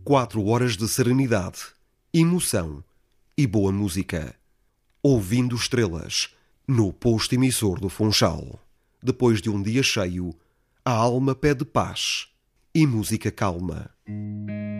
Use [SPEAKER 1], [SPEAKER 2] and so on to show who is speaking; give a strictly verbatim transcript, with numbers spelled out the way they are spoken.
[SPEAKER 1] Quatro horas de serenidade, emoção e boa música. Ouvindo estrelas, no posto emissor do Funchal. Depois de um dia cheio, a alma pede paz e música calma.